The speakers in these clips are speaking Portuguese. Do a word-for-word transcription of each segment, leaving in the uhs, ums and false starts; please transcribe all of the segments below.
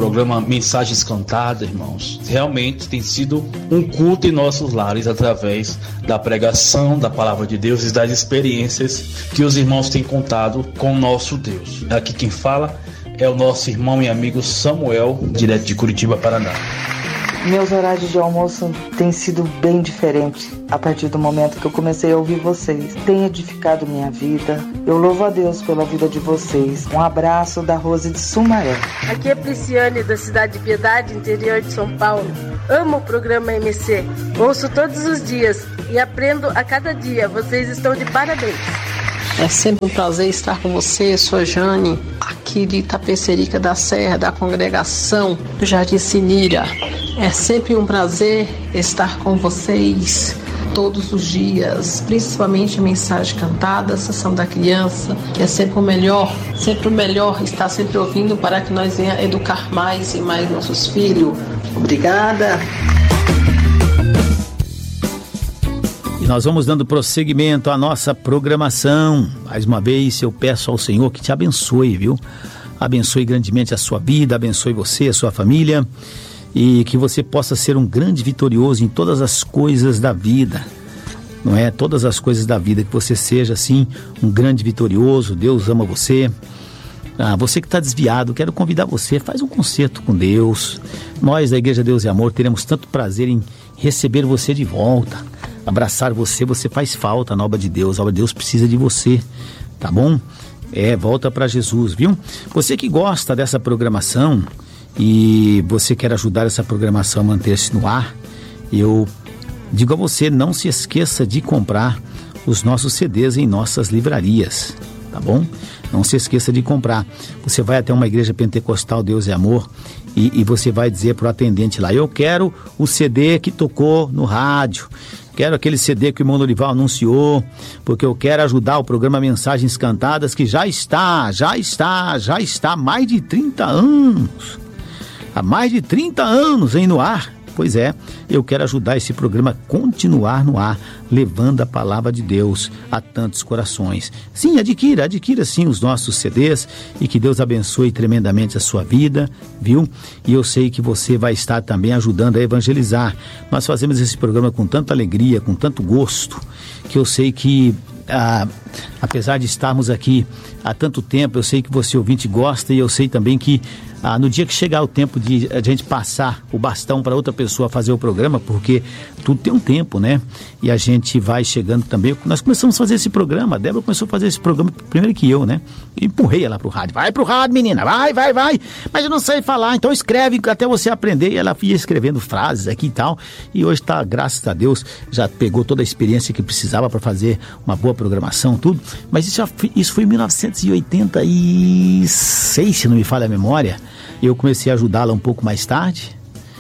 programa Mensagens Cantadas, irmãos, realmente tem sido um culto em nossos lares através da pregação da palavra de Deus e das experiências que os irmãos têm contado com o nosso Deus. Aqui quem fala é o nosso irmão e amigo Samuel, direto de Curitiba, Paraná. Meus horários de almoço têm sido bem diferentes a partir do momento que eu comecei a ouvir vocês. Tem edificado minha vida. Eu louvo a Deus pela vida de vocês. Um abraço da Rose de Sumaré. Aqui é Prisciane, da cidade de Piedade, interior de São Paulo. Amo o programa M C. Ouço todos os dias e aprendo a cada dia. Vocês estão de parabéns. É sempre um prazer estar com você, sou Jane, aqui de Itapecerica da Serra, da congregação do Jardim Sinira. É sempre um prazer estar com vocês todos os dias, principalmente a mensagem cantada, a sessão da criança, que é sempre o melhor, sempre o melhor estar sempre ouvindo para que nós venhamos educar mais e mais nossos filhos. Obrigada. Nós vamos dando prosseguimento à nossa programação. Mais uma vez eu peço ao Senhor que te abençoe, viu? Abençoe grandemente a sua vida, abençoe você, a sua família, e que você possa ser um grande vitorioso em todas as coisas da vida, não é? Todas as coisas da vida, que você seja assim um grande vitorioso. Deus ama você. Ah, você que está desviado, quero convidar você, faz um concerto com Deus. Nós da Igreja Deus e Amor teremos tanto prazer em receber você de volta, abraçar você. Você faz falta na obra de Deus, a obra de Deus precisa de você, tá bom? É, volta para Jesus, viu? Você que gosta dessa programação e você quer ajudar essa programação a manter-se no ar, eu digo a você, não se esqueça de comprar os nossos C Ds em nossas livrarias, tá bom? Não se esqueça de comprar. Você vai até uma igreja pentecostal Deus é Amor e, e você vai dizer para o atendente lá: eu quero o C D que tocou no rádio, quero aquele C D que o irmão Norival anunciou, porque eu quero ajudar o programa Mensagens Cantadas, que já está, já está, já está há mais de trinta anos. Há mais de trinta anos aí no ar. Pois é, eu quero ajudar esse programa a continuar no ar, levando a palavra de Deus a tantos corações. Sim, adquira, adquira sim os nossos C Ds e que Deus abençoe tremendamente a sua vida, viu? E eu sei que você vai estar também ajudando a evangelizar. Nós fazemos esse programa com tanta alegria, com tanto gosto, que eu sei que, ah, apesar de estarmos aqui há tanto tempo, eu sei que você ouvinte gosta, e eu sei também que Ah, no dia que chegar o tempo de a gente passar o bastão para outra pessoa fazer o programa, porque tudo tem um tempo, né? E a gente vai chegando também. Nós começamos a fazer esse programa, a Débora começou a fazer esse programa primeiro que eu, né? E empurrei ela pro rádio. Vai pro rádio, menina, vai, vai, vai. Mas eu não sei falar, então escreve até você aprender. E ela ia escrevendo frases aqui e tal. E hoje tá, graças a Deus, já pegou toda a experiência que precisava para fazer uma boa programação, tudo. Mas isso, isso foi em mil novecentos e oitenta e seis, se não me falha a memória. Eu comecei a ajudá-la um pouco mais tarde,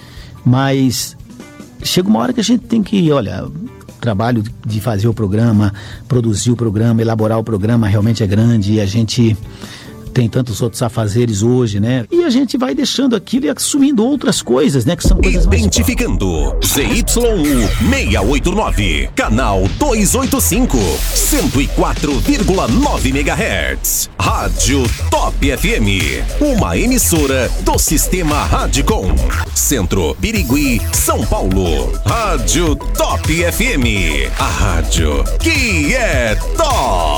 mas chega uma hora que a gente tem que, olha, o trabalho de fazer o programa, produzir o programa, elaborar o programa realmente é grande, e a gente tem tantos outros afazeres hoje, né? E a gente vai deixando aquilo e assumindo outras coisas, né? Que são coisas mais... Identificando Z Y U seiscentos e oitenta e nove, canal duzentos e oitenta e cinco, cento e quatro vírgula nove megahertz. Rádio Top F M, uma emissora do Sistema Radicom. Centro, Birigui, São Paulo. Rádio Top F M, a rádio que é top.